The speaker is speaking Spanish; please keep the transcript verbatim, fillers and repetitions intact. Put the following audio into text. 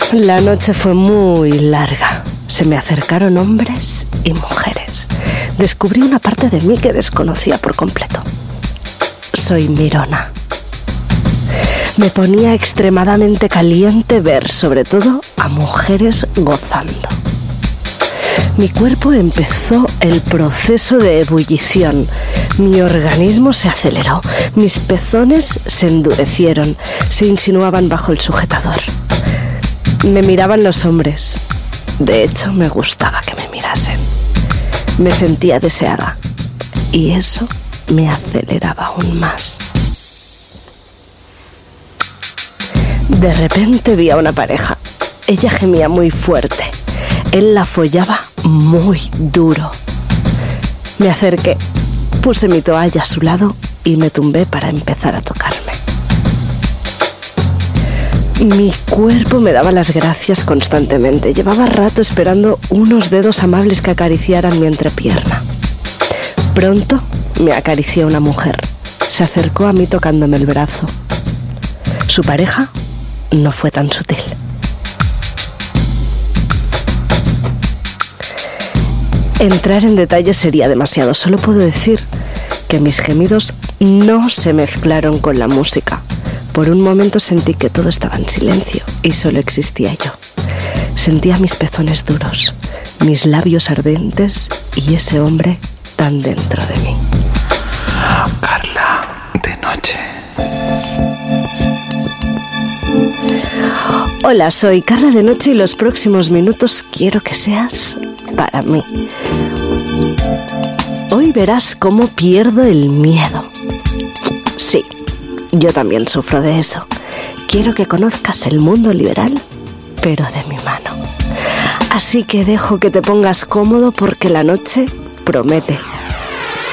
La noche fue muy larga. Se me acercaron hombres y mujeres. Descubrí una parte de mí que desconocía por completo. Soy mirona. Me ponía extremadamente caliente ver, sobre todo, a mujeres gozando. Mi cuerpo empezó el proceso de ebullición. Mi organismo se aceleró. Mis pezones se endurecieron. Se insinuaban bajo el sujetador. Me miraban los hombres. De hecho, me gustaba que me mirasen. Me sentía deseada. Y eso me aceleraba aún más. De repente vi a una pareja. Ella gemía muy fuerte. Él la follaba muy duro. Me acerqué, puse mi toalla a su lado y me tumbé para empezar a tocarme. Mi cuerpo me daba las gracias constantemente. Llevaba rato esperando unos dedos amables que acariciaran mi entrepierna. Pronto me acarició una mujer. Se acercó a mí tocándome el brazo. Su pareja no fue tan sutil. Entrar en detalles sería demasiado. Solo puedo decir que mis gemidos no se mezclaron con la música. Por un momento sentí que todo estaba en silencio y solo existía yo. Sentía mis pezones duros, mis labios ardientes y ese hombre tan dentro de mí. Carla, de noche. Hola, soy Carla de Noche y los próximos minutos quiero que seas para mí. Hoy verás cómo pierdo el miedo. Sí, yo también sufro de eso. Quiero que conozcas el mundo liberal, pero de mi mano. Así que dejo que te pongas cómodo porque la noche promete.